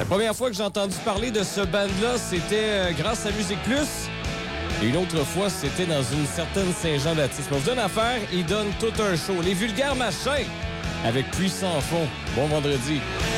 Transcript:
première fois que j'ai entendu parler de ce band-là, c'était grâce à Musique Plus. Et une autre fois, c'était dans une certaine Saint-Jean-Baptiste. On vous donne affaire, ils donnent tout un show. Les Vulgaires Machins avec Puissant Fond. Bon vendredi.